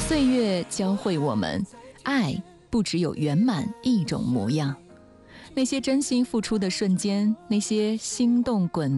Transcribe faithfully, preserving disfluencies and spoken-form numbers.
岁月教会我们，爱不只有圆满一种模样。那些真心付出的瞬间，那些心动滚